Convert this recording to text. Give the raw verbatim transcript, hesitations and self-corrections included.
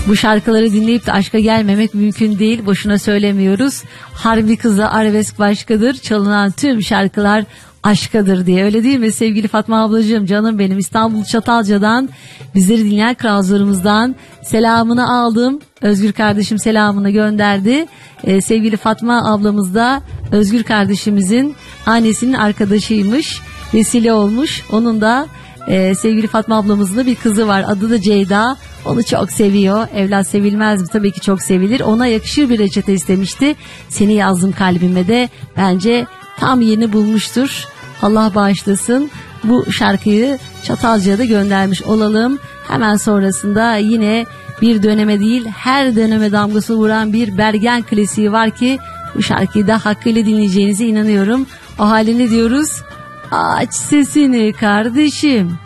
Bu şarkıları dinleyip de aşka gelmemek mümkün değil. Boşuna söylemiyoruz. Harbi kıza arabesk başkadır. Çalınan tüm şarkılar aşkadır diye. Öyle değil mi sevgili Fatma ablacığım, canım benim, İstanbul Çatalca'dan bizleri dinleyen krallarımızdan selamını aldım. Özgür kardeşim selamını gönderdi. Ee, sevgili Fatma ablamız da Özgür kardeşimizin annesinin arkadaşıymış. Vesile olmuş. Onun da e, sevgili Fatma ablamızın da bir kızı var. Adı da Ceyda. Onu çok seviyor. Evlat sevilmez mi? Tabii ki çok sevilir. Ona yakışır bir reçete istemişti. Seni yazdım kalbime de. Bence tam yeni bulmuştur. Allah bağışlasın. Bu şarkıyı Çatalca'ya da göndermiş olalım. Hemen sonrasında yine bir döneme değil, her döneme damgası vuran bir Bergen klasiği var ki bu şarkıyı da hakkıyla dinleyeceğinize inanıyorum. O halini diyoruz. Aç sesini kardeşim.